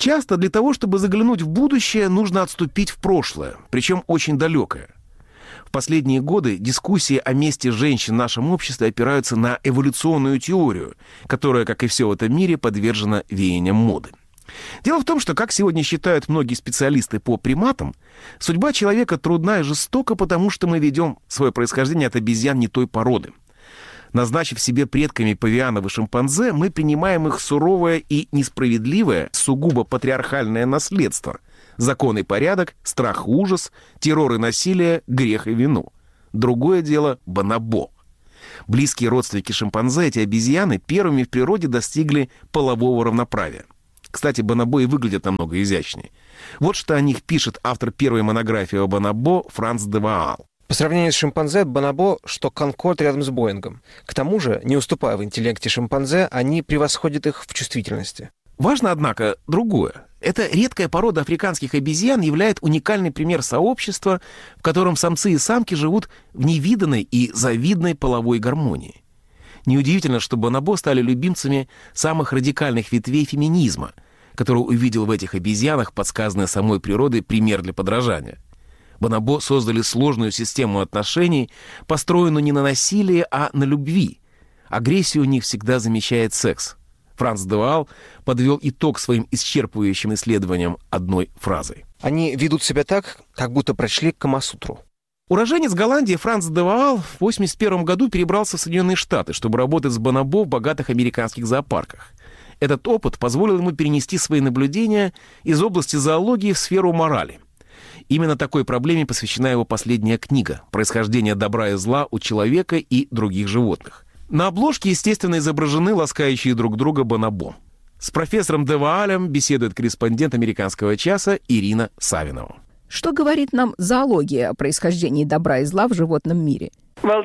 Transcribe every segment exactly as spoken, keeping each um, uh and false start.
Часто для того, чтобы заглянуть в будущее, нужно отступить в прошлое, причем очень далекое. В последние годы дискуссии о месте женщин в нашем обществе опираются на эволюционную теорию, которая, как и все в этом мире, подвержена веяниям моды. Дело в том, что, как сегодня считают многие специалисты по приматам, судьба человека трудна и жестока, потому что мы ведем свое происхождение от обезьян не той породы. Назначив себе предками павианов и шимпанзе, мы принимаем их суровое и несправедливое, сугубо патриархальное наследство. Закон и порядок, страх и ужас, террор и насилие, грех и вину. Другое дело — бонобо. Близкие родственники шимпанзе, эти обезьяны, первыми в природе достигли полового равноправия. Кстати, бонобо и выглядят намного изящнее. Вот что о них пишет автор первой монографии о бонобо Франц де Ваал. По сравнению с шимпанзе, бонобо, что Конкорд рядом с Боингом. К тому же, не уступая в интеллекте шимпанзе, они превосходят их в чувствительности. Важно, однако, другое. Эта редкая порода африканских обезьян является уникальный пример сообщества, в котором самцы и самки живут в невиданной и завидной половой гармонии. Неудивительно, что бонобо стали любимцами самых радикальных ветвей феминизма, который увидел в этих обезьянах, подсказанный самой природой, пример для подражания. Бонобо создали сложную систему отношений, построенную не на насилии, а на любви. Агрессию у них всегда замещает секс. Франц де Ваал подвел итог своим исчерпывающим исследованиям одной фразой. Они ведут себя так, как будто прочли Камасутру. Уроженец Голландии Франц де Ваал в восемьдесят первом году перебрался в Соединенные Штаты, чтобы работать с бонобо в богатых американских зоопарках. Этот опыт позволил ему перенести свои наблюдения из области зоологии в сферу морали. Именно такой проблеме посвящена его последняя книга «Происхождение добра и зла у человека и других животных». На обложке, естественно, изображены ласкающие друг друга бонобо. С профессором де Ваалем беседует корреспондент «Американского часа» Ирина Савинова. Что говорит нам зоология о происхождении добра и зла в животном мире? Мы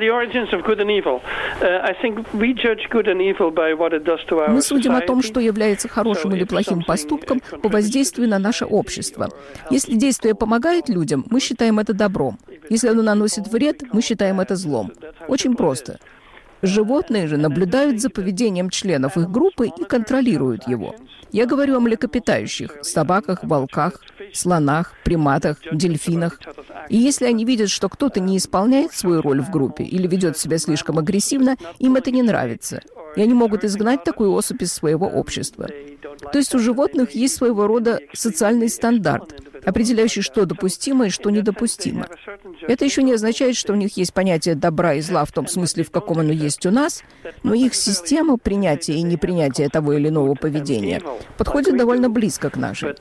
судим о том, что является хорошим или плохим поступком по воздействию на наше общество. Если действие помогает людям, мы считаем это добром. Если оно наносит вред, мы считаем это злом. Очень просто. Животные же наблюдают за поведением членов их группы и контролируют его. Я говорю о млекопитающих, собаках, волках, слонах, приматах, дельфинах. И если они видят, что кто-то не исполняет свою роль в группе или ведет себя слишком агрессивно, им это не нравится. И они могут изгнать такую особь из своего общества. То есть у животных есть своего рода социальный стандарт, определяющий, что допустимо и что недопустимо. Это еще не означает, что у них есть понятие добра и зла в том смысле, в каком оно есть у нас, но их система принятия и непринятия того или иного поведения подходит довольно близко к нашей.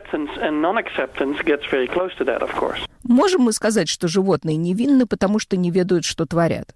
Можем мы сказать, что животные невинны, потому что не ведают, что творят?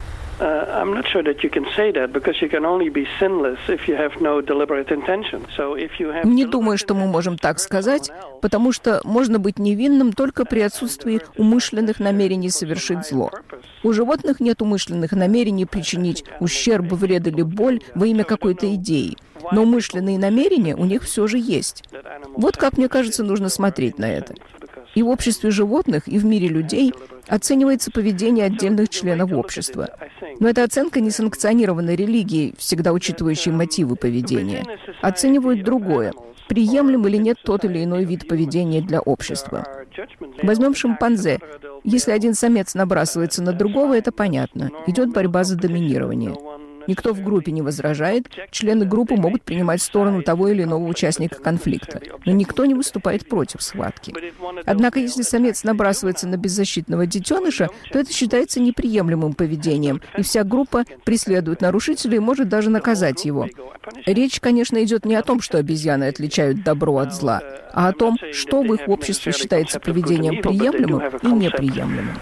Не думаю, что мы можем так сказать, потому что можно быть невинным только при отсутствии умышленных намерений совершить зло. У животных нет умышленных намерений причинить ущерб, вред или боль во имя какой-то идеи. Но умышленные намерения у них все же есть. Вот как, мне кажется, нужно смотреть на это. И в обществе животных, и в мире людей оценивается поведение отдельных членов общества. Но эта оценка не санкционирована религией, всегда учитывающей мотивы поведения. Оценивают другое. Приемлем или нет тот или иной вид поведения для общества. Возьмем шимпанзе. Если один самец набрасывается на другого, это понятно. Идет борьба за доминирование. Никто в группе не возражает, члены группы могут принимать сторону того или иного участника конфликта, но никто не выступает против схватки. Однако, если самец набрасывается на беззащитного детеныша, то это считается неприемлемым поведением, и вся группа преследует нарушителя и может даже наказать его. Речь, конечно, идет не о том, что обезьяны отличают добро от зла, а о том, что в их обществе считается поведением приемлемым и неприемлемым.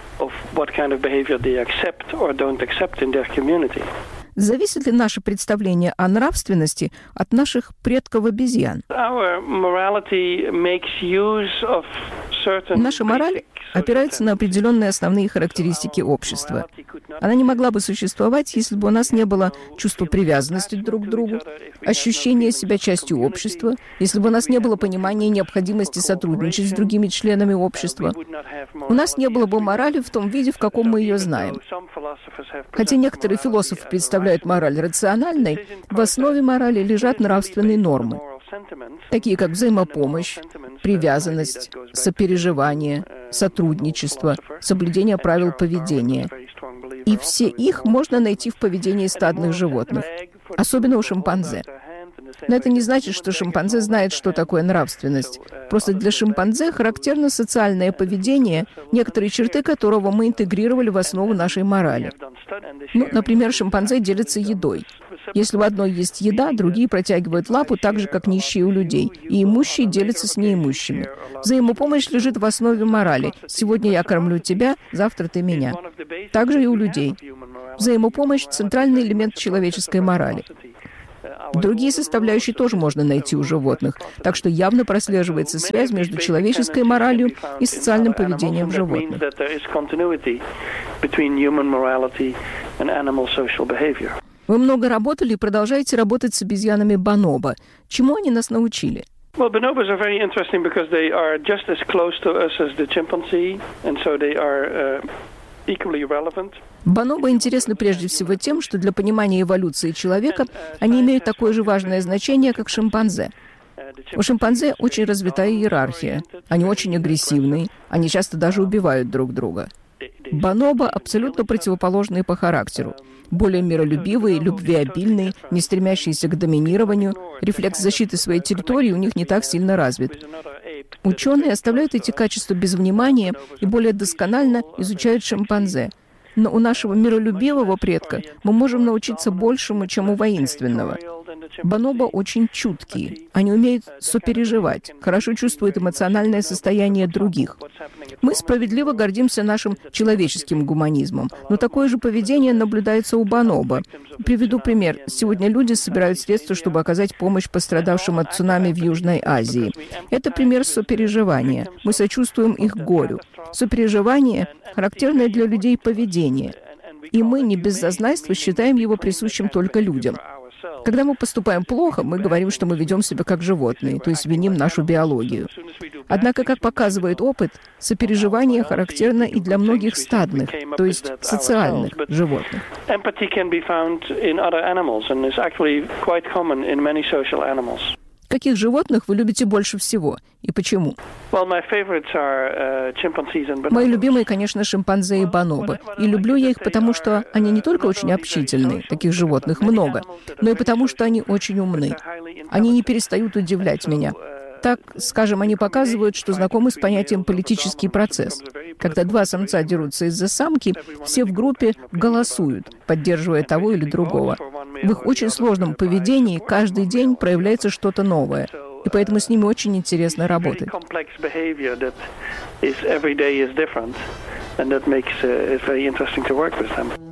Зависит ли наше представление о нравственности от наших предков обезьян? Наша мораль опирается на определенные основные характеристики общества. Она не могла бы существовать, если бы у нас не было чувства привязанности друг к другу, ощущения себя частью общества, если бы у нас не было понимания необходимости сотрудничать с другими членами общества. У нас не было бы морали в том виде, в каком мы ее знаем. Хотя некоторые философы представляют мораль рациональной, в основе морали лежат нравственные нормы. такие как взаимопомощь, привязанность, сопереживание, сотрудничество, соблюдение правил поведения. И все их можно найти в поведении стадных животных, особенно у шимпанзе. Но это не значит, что шимпанзе знает, что такое нравственность. Просто для шимпанзе характерно социальное поведение, некоторые черты которого мы интегрировали в основу нашей морали. Ну, например, шимпанзе делятся едой. Если у одной есть еда, другие протягивают лапу так же, как нищие у людей, и имущие делятся с неимущими. Взаимопомощь лежит в основе морали. Сегодня я кормлю тебя, завтра ты меня. Также и у людей. Взаимопомощь – центральный элемент человеческой морали. Другие составляющие тоже можно найти у животных, так что явно прослеживается связь между человеческой моралью и социальным поведением животных. Вы много работали и продолжаете работать с обезьянами бонобо. Чему они нас научили? Well, bonobos are very interesting because they are just as close to us as the chimpanzee, and so they are uh, equally relevant. Бонобо интересны прежде всего тем, что для понимания эволюции человека они имеют такое же важное значение, как шимпанзе. У шимпанзе очень развитая иерархия. Они очень агрессивны, они часто даже убивают друг друга. Бонобо абсолютно противоположные по характеру. Более миролюбивые, любвеобильные, не стремящиеся к доминированию. Рефлекс защиты своей территории у них не так сильно развит. Ученые оставляют эти качества без внимания и более досконально изучают шимпанзе. Но у нашего миролюбивого предка мы можем научиться большему, чем у воинственного. Бонобо очень чуткие. Они умеют сопереживать, хорошо чувствуют эмоциональное состояние других. Мы справедливо гордимся нашим человеческим гуманизмом, но такое же поведение наблюдается у бонобо. Приведу пример. Сегодня люди собирают средства, чтобы оказать помощь пострадавшим от цунами в Южной Азии. Это пример сопереживания. Мы сочувствуем их горю. Сопереживание – характерное для людей поведение. И мы не без зазнайства считаем его присущим только людям. Когда мы поступаем плохо, мы говорим, что мы ведем себя как животные, то есть виним нашу биологию. Однако, как показывает опыт, сопереживание характерно и для многих стадных, то есть социальных животных. Каких животных вы любите больше всего и почему? Мои любимые, конечно, шимпанзе и бонобо. И люблю я их потому, что они не только очень общительные, таких животных много, но и потому, что они очень умны. Они не перестают удивлять меня. Так, скажем, они показывают, что знакомы с понятием «политический процесс». Когда два самца дерутся из-за самки, все в группе голосуют, поддерживая того или другого. В их очень сложном поведении каждый день проявляется что-то новое, и поэтому с ними очень интересно работать. And that makes uh, it very interesting to work with them.